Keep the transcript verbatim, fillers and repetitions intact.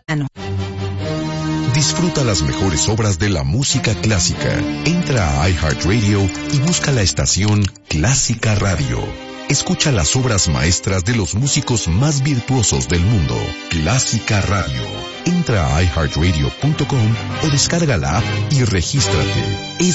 Disfruta las mejores obras de la música clásica. Entra a iHeartRadio y busca la estación Clásica Radio. Escucha las obras maestras de los músicos más virtuosos del mundo. Clásica Radio. Entra a i heart radio punto com o descarga la app y regístrate. Es